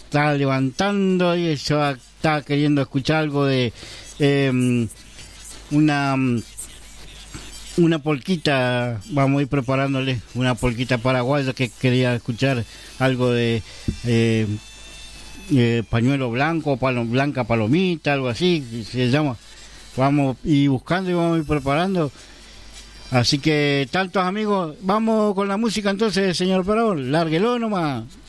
está levantando y eso está queriendo escuchar algo de una polquita. Vamos a ir preparándole una polquita paraguaya, que quería escuchar algo de pañuelo blanco, blanca palomita, algo así se llama. Vamos a ir buscando y vamos a ir preparando. Así que, tantos amigos, vamos con la música entonces, señor operador, lárguelo nomás.